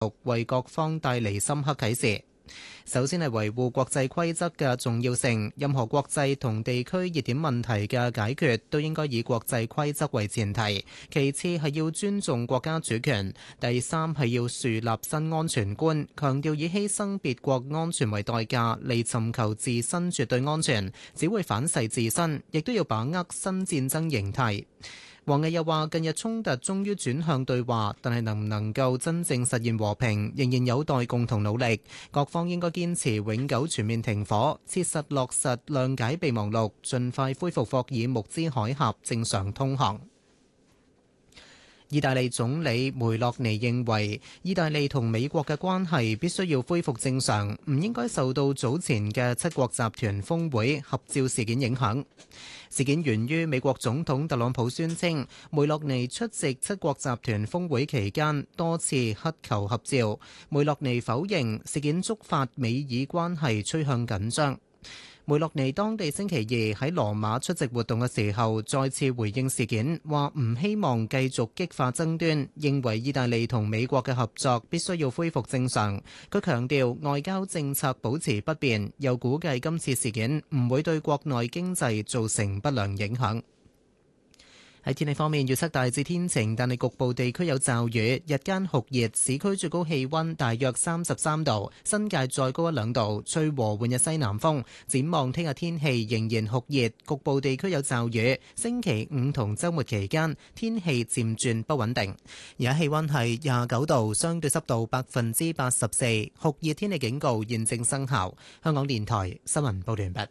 為各方帶嚟深刻啟示。首先係維護國際規則嘅重要性，任何國際同地區熱點問題嘅解決都應該以國際規則為前提，其次係要尊重國家主權，第三係要樹立新安全觀，強調以犧牲別國安全為代價嚟尋求自身絕對安全，只會反噬自身，亦都要把握新戰爭形態。王毅又話：近日衝突終於轉向對話，但係能唔能夠真正實現和平，仍然有待共同努力。各方應該堅持永久全面停火，切實落實諒解備忘錄，盡快恢復霍爾木茲海峽正常通航。意大利總理梅洛尼認為，意大利同美國嘅關係必須要恢復正常，唔應該受到早前嘅七國集團峰會合照事件影響。事件源於美國總統特朗普宣稱，梅洛尼出席七國集團峰會期間多次乞求合照。梅洛尼否認事件觸發美意關係趨向緊張。梅洛尼當地星期二喺羅馬出席活動嘅時候，再次回應事件，話唔希望繼續激化爭端，認為意大利同美國嘅合作必須要恢復正常。佢強調外交政策保持不變，又估計今次事件唔會對國內經濟造成不良影響。喺天氣方面，預測大致天晴，但係局部地區有驟雨，日間酷熱，市區最高氣溫大約33度，新界再高1-2度，吹和緩嘅西南風。展望聽日天氣仍然酷熱，局部地區有驟雨。星期五同週末期間天氣漸轉不穩定。而家氣溫係29度，相對濕度84%，酷熱天氣警告現正生效。香港電台新聞報道完畢。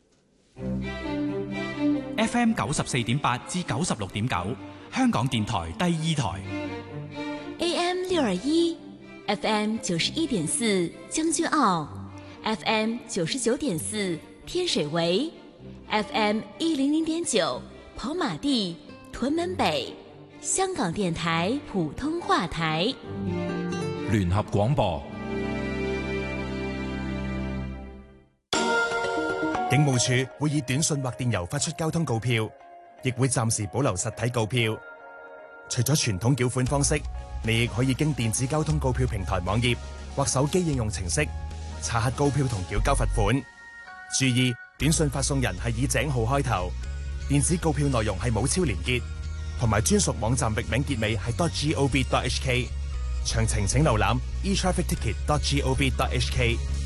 FM 94.8至96.9，香港電台第二台。 AM 621 FM 91.4將軍澳 FM 99.4天水圍 FM 100.9跑馬地屯門北，香港電台普通話台。 聯合廣播。 警務處會以短信或電郵發出交通告票，亦會暫時保留實體告票。除咗傳統繳款方式，你亦可以經電子交通告票平台網頁或手機應用程式查核告票同繳交罰款。注意，短信發送人係以井號開頭，電子告票內容係冇超連結，同埋專屬網站域名結尾係 .gov.hk。詳情請瀏覽 eTrafficTicket.gov.hk。